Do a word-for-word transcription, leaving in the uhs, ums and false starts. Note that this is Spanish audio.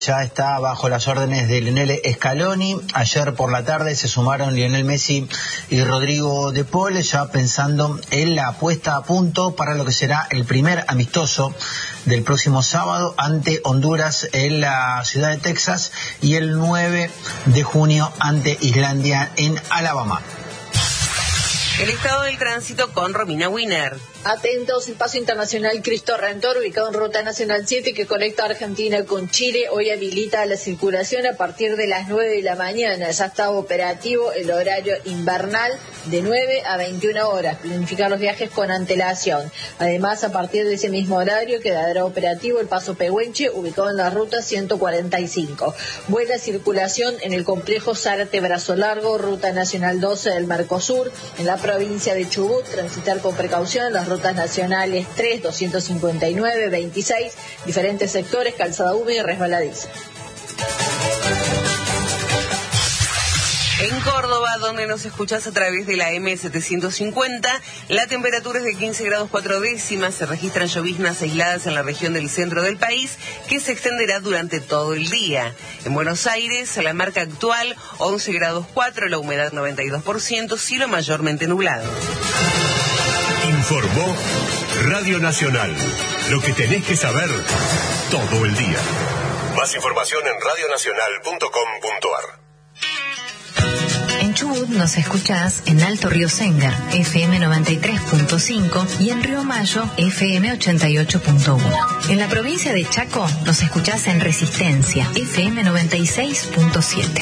Ya está bajo las órdenes de Lionel Scaloni. Ayer por la tarde se sumaron Lionel Messi y Rodrigo de Paul, ya pensando en la puesta a punto para lo que será el primer amistoso del próximo sábado ante Honduras en la ciudad de Texas y el nueve de junio ante Islandia en Alabama. El estado del tránsito con Romina Winer. Atentos, el paso internacional Cristo Redentor, ubicado en Ruta Nacional siete, que conecta Argentina con Chile, hoy habilita la circulación a partir de las nueve de la mañana. Ya está operativo el horario invernal de nueve a veintiuna horas. Planificar los viajes con antelación. Además, a partir de ese mismo horario quedará operativo el paso Pehuenche, ubicado en la ruta ciento cuarenta y cinco. Buena circulación en el complejo Zárate Brazo Largo, Ruta Nacional doce del Mercosur, en la provincia de Chubut. Transitar con precaución en las rutas nacionales tres, doscientos cincuenta y nueve, veintiséis, diferentes sectores, calzada húmeda y resbaladiza. En Córdoba, donde nos escuchás a través de la M setecientos cincuenta, la temperatura es de quince grados cuatro décimas, se registran lloviznas aisladas en la región del centro del país, que se extenderá durante todo el día. En Buenos Aires, la marca actual, once grados cuatro, la humedad noventa y dos por ciento, cielo mayormente nublado. Informó Radio Nacional, lo que tenés que saber todo el día. Más información en radio nacional punto com punto a r. En Chubut nos escuchás en Alto Río Sengar, F M noventa y tres punto cinco, y en Río Mayo, F M ochenta y ocho punto uno. En la provincia de Chaco nos escuchás en Resistencia, F M noventa y seis punto siete.